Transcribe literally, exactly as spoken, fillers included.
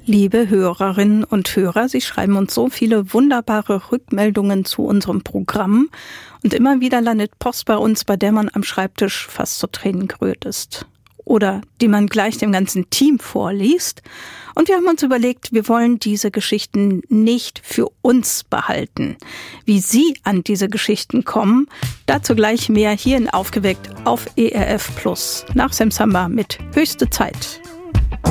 Liebe Hörerinnen und Hörer, Sie schreiben uns so viele wunderbare Rückmeldungen zu unserem Programm und immer wieder landet Post bei uns, bei der man am Schreibtisch fast zu Tränen gerührt ist. Oder die man gleich dem ganzen Team vorliest. Und wir haben uns überlegt, wir wollen diese Geschichten nicht für uns behalten. Wie Sie an diese Geschichten kommen, dazu gleich mehr hier in Aufgeweckt auf E R F Plus. Nach Sam Samba mit Höchste Zeit.